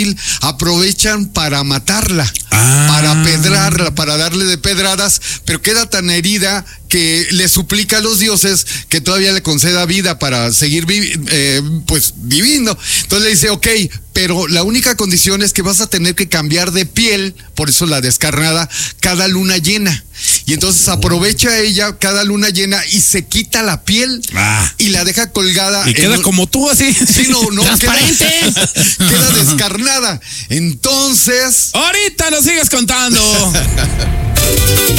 aprovechan para matarla, para pedrarla, para darle de pedradas, pero queda tan herida que le suplica a los dioses que todavía le conceda vida para seguir viviendo. Entonces le dice, ok, pero la única condición es que vas a tener que cambiar de piel, por eso la descarnada, cada luna llena. Y entonces aprovecha ella cada luna llena y se quita la piel y la deja colgada. Y queda como tú, así. Sí, no, transparente. Queda descarnada. Entonces... Ahorita nos sigues contando.